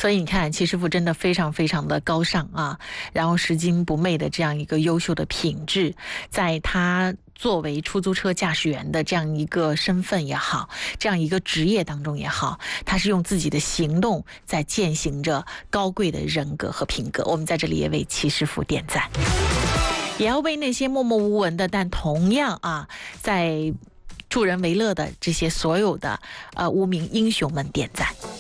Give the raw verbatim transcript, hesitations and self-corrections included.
所以你看，齐师傅真的非常非常的高尚啊，然后拾金不昧的这样一个优秀的品质，在他作为出租车驾驶员的这样一个身份也好，这样一个职业当中也好，他是用自己的行动在践行着高贵的人格和品格。我们在这里也为齐师傅点赞，也要为那些默默无闻的，但同样啊，在助人为乐的这些所有的呃无名英雄们点赞。